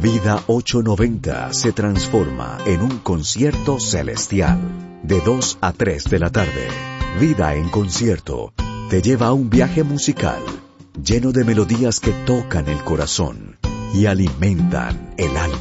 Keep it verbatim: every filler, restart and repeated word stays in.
Vida ochocientos noventa se transforma en un concierto celestial. De dos a tres de la tarde, Vida en Concierto te lleva a un viaje musical lleno de melodías que tocan el corazón y alimentan el alma.